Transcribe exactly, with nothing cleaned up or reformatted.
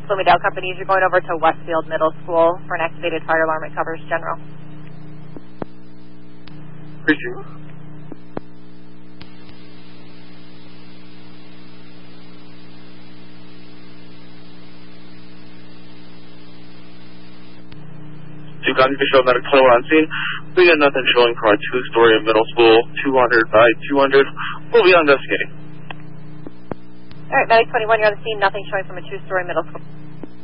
Bloomingdale companies, you're going over to Westfield Middle School for an activated fire alarm. It covers general. Appreciate it. Two county official medic twenty-one on scene. We got nothing showing for our two-story middle school, two hundred by two hundred. We'll be investigating. All right, medic twenty-one, you're on the scene. Nothing showing from a two-story middle school.